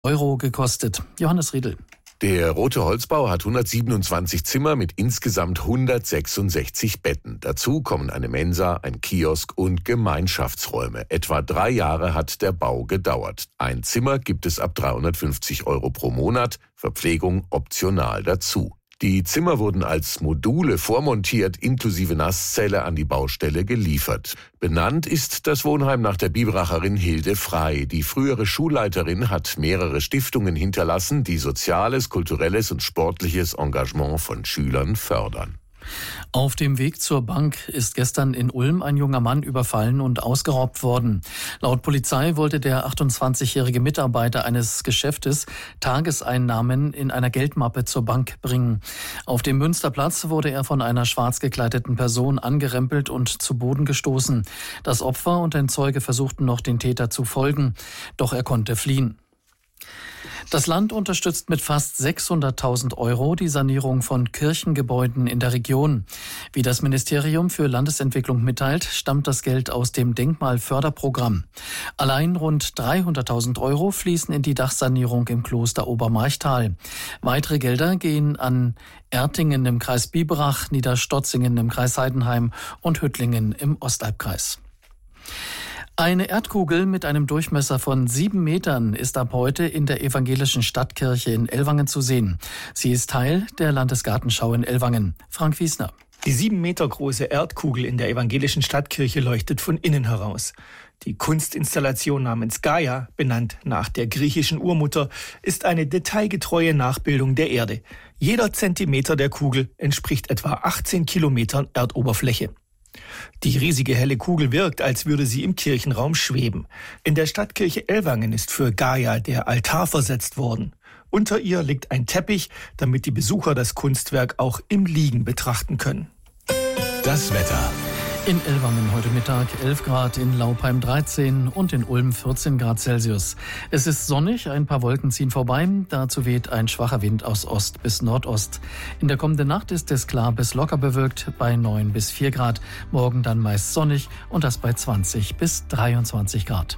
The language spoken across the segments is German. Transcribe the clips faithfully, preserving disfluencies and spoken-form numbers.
Euro gekostet. Johannes Riedel. Der Rote Holzbau hat hundertsiebenundzwanzig Zimmer mit insgesamt hundertsechsundsechzig Betten. Dazu kommen eine Mensa, ein Kiosk und Gemeinschaftsräume. Etwa drei Jahre hat der Bau gedauert. Ein Zimmer gibt es ab dreihundertfünfzig Euro pro Monat, Verpflegung optional dazu. Die Zimmer wurden als Module vormontiert, inklusive Nasszelle an die Baustelle geliefert. Benannt ist das Wohnheim nach der Biberacherin Hilde Frey. Die frühere Schulleiterin hat mehrere Stiftungen hinterlassen, die soziales, kulturelles und sportliches Engagement von Schülern fördern. Auf dem Weg zur Bank ist gestern in Ulm ein junger Mann überfallen und ausgeraubt worden. Laut Polizei wollte der achtundzwanzigjährige Mitarbeiter eines Geschäftes Tageseinnahmen in einer Geldmappe zur Bank bringen. Auf dem Münsterplatz wurde er von einer schwarz gekleideten Person angerempelt und zu Boden gestoßen. Das Opfer und ein Zeuge versuchten noch, den Täter zu folgen, doch er konnte fliehen. Das Land unterstützt mit fast sechshunderttausend Euro die Sanierung von Kirchengebäuden in der Region. Wie das Ministerium für Landesentwicklung mitteilt, stammt das Geld aus dem Denkmalförderprogramm. Allein rund dreihunderttausend Euro fließen in die Dachsanierung im Kloster Obermarchtal. Weitere Gelder gehen an Ertingen im Kreis Biberach, Niederstotzingen im Kreis Heidenheim und Hüttlingen im Ostalbkreis. Eine Erdkugel mit einem Durchmesser von sieben Metern ist ab heute in der evangelischen Stadtkirche in Ellwangen zu sehen. Sie ist Teil der Landesgartenschau in Ellwangen. Frank Wiesner. Die sieben Meter große Erdkugel in der evangelischen Stadtkirche leuchtet von innen heraus. Die Kunstinstallation namens Gaia, benannt nach der griechischen Urmutter, ist eine detailgetreue Nachbildung der Erde. Jeder Zentimeter der Kugel entspricht etwa achtzehn Kilometern Erdoberfläche. Die riesige helle Kugel wirkt, als würde sie im Kirchenraum schweben. In der Stadtkirche Ellwangen ist für Gaia der Altar versetzt worden. Unter ihr liegt ein Teppich, damit die Besucher das Kunstwerk auch im Liegen betrachten können. Das Wetter. In Ellwangen heute Mittag elf Grad, in Laupheim dreizehn und in Ulm vierzehn Grad Celsius. Es ist sonnig, ein paar Wolken ziehen vorbei, dazu weht ein schwacher Wind aus Ost bis Nordost. In der kommenden Nacht ist es klar bis locker bewölkt bei neun bis vier Grad, morgen dann meist sonnig und das bei zwanzig bis dreiundzwanzig Grad.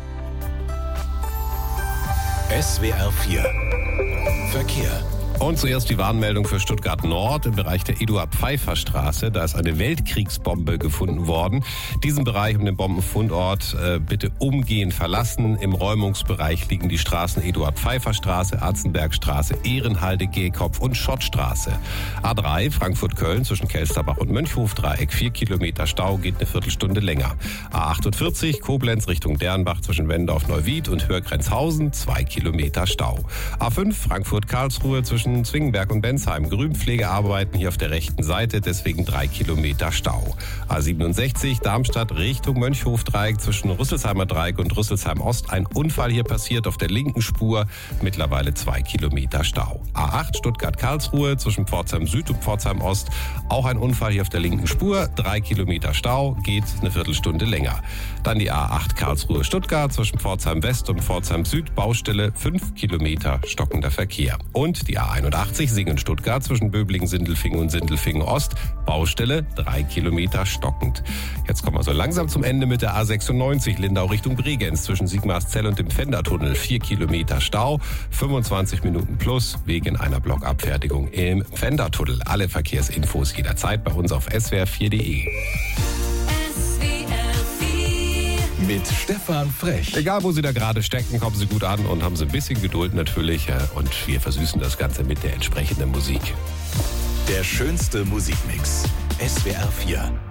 S W R vier Verkehr. Und zuerst die Warnmeldung für Stuttgart Nord im Bereich der Eduard-Pfeiffer-Straße. Da ist eine Weltkriegsbombe gefunden worden. Diesen Bereich um den Bombenfundort äh, bitte umgehend verlassen. Im Räumungsbereich liegen die Straßen Eduard-Pfeiffer-Straße, Arzenbergstraße, Ehrenhalde, Gehkopf und Schottstraße. A drei Frankfurt-Köln zwischen Kelsterbach und Mönchhof-Dreieck, vier Kilometer Stau, geht eine Viertelstunde länger. A achtundvierzig Koblenz Richtung Dernbach zwischen Wendorf-Neuwied und Hörgrenzhausen, zwei Kilometer Stau. A fünf Frankfurt-Karlsruhe zwischen Zwingenberg und Bensheim. Grünpflegearbeiten hier auf der rechten Seite, deswegen drei Kilometer Stau. A siebenundsechzig Darmstadt Richtung Mönchhof-Dreieck zwischen Rüsselsheimer Dreieck und Rüsselsheim Ost. Ein Unfall hier passiert auf der linken Spur, mittlerweile zwei Kilometer Stau. A acht Stuttgart-Karlsruhe zwischen Pforzheim Süd und Pforzheim Ost. Auch ein Unfall hier auf der linken Spur, drei Kilometer Stau, geht eine Viertelstunde länger. Dann die A acht Karlsruhe-Stuttgart zwischen Pforzheim West und Pforzheim Süd, Baustelle, fünf Kilometer stockender Verkehr. Und die A einundachtzig Singen-Stuttgart zwischen Böblingen-Sindelfingen und Sindelfingen-Ost. Baustelle, drei Kilometer stockend. Jetzt kommen wir so langsam zum Ende mit der A sechsundneunzig Lindau Richtung Bregenz zwischen Sigmarszell und dem Pfändertunnel. vier Kilometer Stau, fünfundzwanzig Minuten plus wegen einer Blockabfertigung im Pfändertunnel. Alle Verkehrsinfos jederzeit bei uns auf S W R vier Punkt de. Mit Stefan Frech. Egal, wo Sie da gerade stecken, kommen Sie gut an und haben Sie ein bisschen Geduld natürlich. Und wir versüßen das Ganze mit der entsprechenden Musik. Der schönste Musikmix. S W R vier.